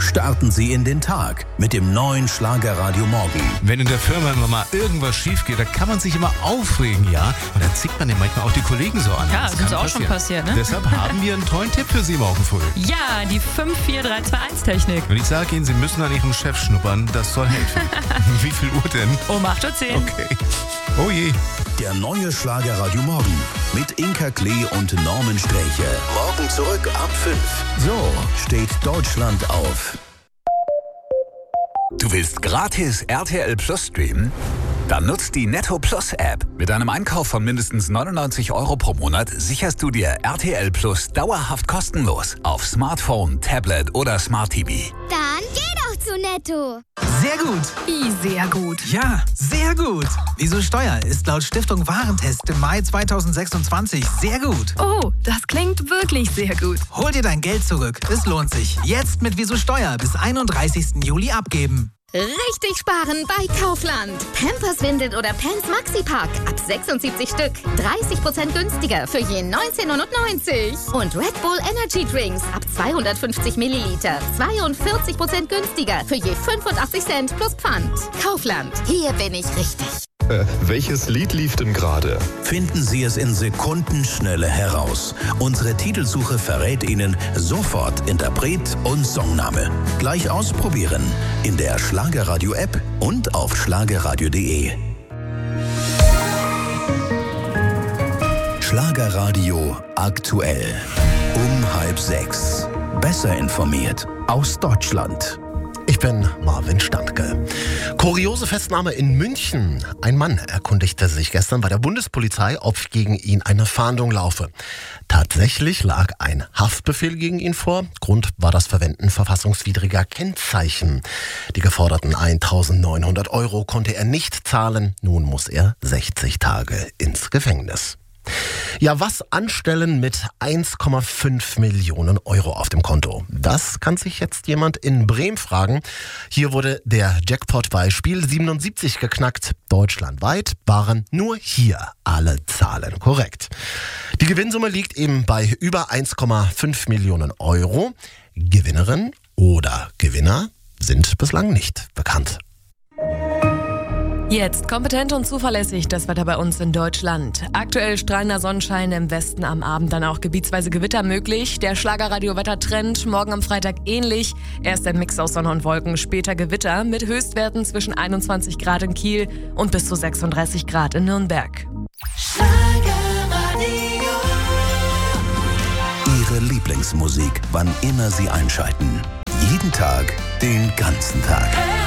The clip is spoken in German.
starten Sie in den Tag mit dem neuen Schlagerradio Morgen. Wenn in der Firma immer mal irgendwas schief geht, da kann man sich immer aufregen, ja? Und dann zickt man ja manchmal auch die Kollegen so an. Ja, das ist auch schon passiert, ne? Deshalb haben wir einen tollen Tipp für Sie morgen früh. Ja, die 54321-Technik. Wenn ich sage Ihnen, Sie müssen an Ihrem Chef schnuppern, das soll helfen. Wie viel Uhr denn? Um 8:10 Uhr. Okay. Oh je. Der neue Schlagerradio Morgen mit Inka Klee und Norman Sträche. Morgen zurück ab 5. So steht Deutschland auf. Du willst gratis RTL Plus streamen? Dann nutzt die Netto Plus App. Mit einem Einkauf von mindestens 99 € pro Monat sicherst du dir RTL Plus dauerhaft kostenlos auf Smartphone, Tablet oder Smart TV. Dann geh doch zu Netto. Sehr gut. Wie sehr gut. Ja, sehr gut. Wieso Steuer ist laut Stiftung Warentest im Mai 2026 sehr gut. Oh, das klingt wirklich sehr gut. Hol dir dein Geld zurück. Es lohnt sich. Jetzt mit Wieso Steuer bis 31. Juli abgeben. Richtig sparen bei Kaufland. Pampers Windeln oder Pants Maxi-Pack ab 76 Stück. 30% günstiger für je 19,99 €. Und Red Bull Energy Drinks ab 250 Milliliter. 42% günstiger für je 85 Cent plus Pfand. Kaufland. Hier bin ich richtig. Welches Lied lief denn gerade? Finden Sie es in Sekundenschnelle heraus. Unsere Titelsuche verrät Ihnen sofort Interpret und Songname. Gleich ausprobieren in der Schlagerradio-App und auf schlagerradio.de. Schlagerradio aktuell. Um 5:30. Besser informiert aus Deutschland. Ich bin Marvin Standke. Kuriose Festnahme in München. Ein Mann erkundigte sich gestern bei der Bundespolizei, ob gegen ihn eine Fahndung laufe. Tatsächlich lag ein Haftbefehl gegen ihn vor. Grund war das Verwenden verfassungswidriger Kennzeichen. Die geforderten 1.900 € konnte er nicht zahlen. Nun muss er 60 Tage ins Gefängnis. Ja, was anstellen mit 1,5 Millionen € auf dem Konto? Das kann sich jetzt jemand in Bremen fragen. Hier wurde der Jackpot bei Spiel 77 geknackt. Deutschlandweit waren nur hier alle Zahlen korrekt. Die Gewinnsumme liegt eben bei über 1,5 Millionen €. Gewinnerin oder Gewinner sind bislang nicht bekannt. Jetzt kompetent und zuverlässig das Wetter bei uns in Deutschland. Aktuell strahlender Sonnenschein, im Westen am Abend dann auch gebietsweise Gewitter möglich. Der Schlagerradio-Wettertrend morgen am Freitag ähnlich. Erst ein Mix aus Sonne und Wolken, später Gewitter mit Höchstwerten zwischen 21 Grad in Kiel und bis zu 36 Grad in Nürnberg. Ihre Lieblingsmusik, wann immer Sie einschalten. Jeden Tag, den ganzen Tag.